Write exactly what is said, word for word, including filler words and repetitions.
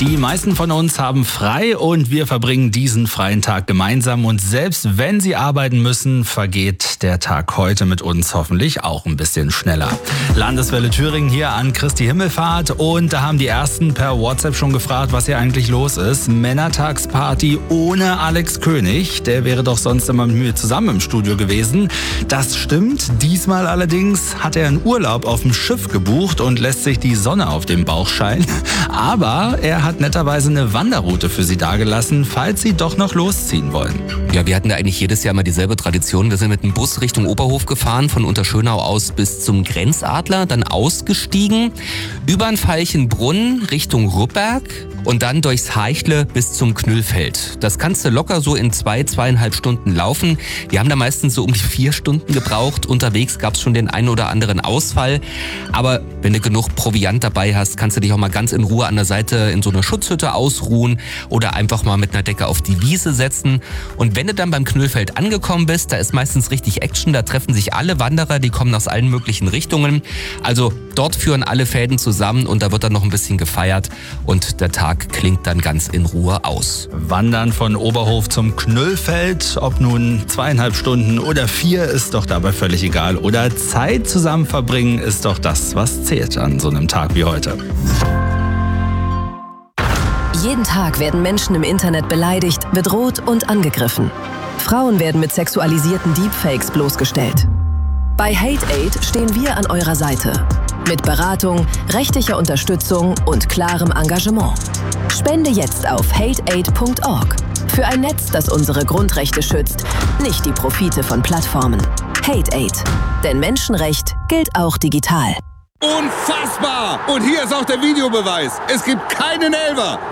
Die meisten von uns haben frei und wir verbringen diesen freien Tag gemeinsam. Und selbst wenn Sie arbeiten müssen, vergeht der Tag heute mit uns hoffentlich auch ein bisschen schneller. Landeswelle Thüringen hier an Christi Himmelfahrt. Und da haben die Ersten per WhatsApp schon gefragt, was hier eigentlich los ist. Männertagsparty ohne Alex König. Der wäre doch sonst immer mit mir zusammen im Studio gewesen. Das stimmt. Diesmal allerdings hat er einen Urlaub auf dem Schiff gebucht und lässt sich die Sonne auf dem Bauch scheinen. Aber er hat netterweise eine Wanderroute für Sie dagelassen, falls Sie doch noch losziehen wollen. Ja, wir hatten da eigentlich jedes Jahr mal dieselbe Tradition. Wir sind mit dem Bus Richtung Oberhof gefahren, von Unterschönau aus bis zum Grenzadler, dann ausgestiegen, über den Veilchenbrunn Richtung Rupperg und dann durchs Haichle bis zum Knüllfeld. Das kannst du locker so in zwei, zweieinhalb Stunden laufen. Wir haben da meistens so um die vier Stunden gebraucht. Unterwegs gab es schon den einen oder anderen Ausfall. Aber wenn du genug Proviant dabei hast, kannst du dich auch mal ganz in Ruhe an der Seite in so einer Schutzhütte ausruhen oder einfach mal mit einer Decke auf die Wiese setzen. Und wenn du dann beim Knüllfeld angekommen bist, da ist meistens richtig Action. Da treffen sich alle Wanderer, die kommen aus allen möglichen Richtungen. Also dort führen alle Fäden zusammen und da wird dann noch ein bisschen gefeiert und der Tag klingt dann ganz in Ruhe aus. Wandern von Oberhof zum Knüllfeld, ob nun zweieinhalb Stunden oder vier, ist doch dabei völlig egal. Oder Zeit zusammen verbringen ist doch das, was zählt an so einem Tag wie heute. Jeden Tag werden Menschen im Internet beleidigt, bedroht und angegriffen. Frauen werden mit sexualisierten Deepfakes bloßgestellt. Bei HateAid stehen wir an eurer Seite. Mit Beratung, rechtlicher Unterstützung und klarem Engagement. Spende jetzt auf hateaid punkt org. Für ein Netz, das unsere Grundrechte schützt, nicht die Profite von Plattformen. HateAid. Denn Menschenrecht gilt auch digital. Unfassbar! Und hier ist auch der Videobeweis. Es gibt keinen Elfer.